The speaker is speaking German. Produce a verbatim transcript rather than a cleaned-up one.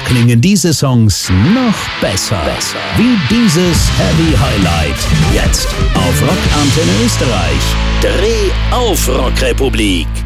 klingen diese Songs noch besser. besser. Wie dieses Heavy Highlight. Jetzt auf Rock Antenne Österreich. Dreh auf Rockrepublik.